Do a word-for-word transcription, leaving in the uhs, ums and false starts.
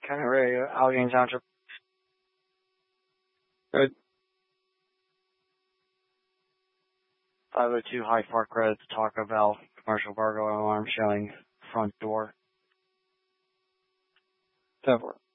County Radio, Allegheny Township. Good. five oh two High Park Road, Taco Bell, commercial burglar alarm showing front door. Over.